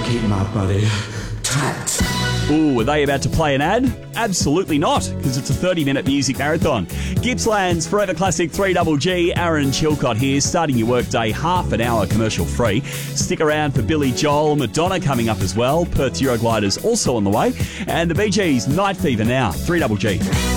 keep my body tight. Ooh, are they about to play an ad? Absolutely not, because it's a 30-minute music marathon. Gippsland's Forever Classic 3GG, Aaron Chilcott here, starting your workday half an hour commercial free. Stick around for Billy Joel, Madonna coming up as well, Perth Eurogliders also on the way, and the Bee Gees Night Fever now, 3GG.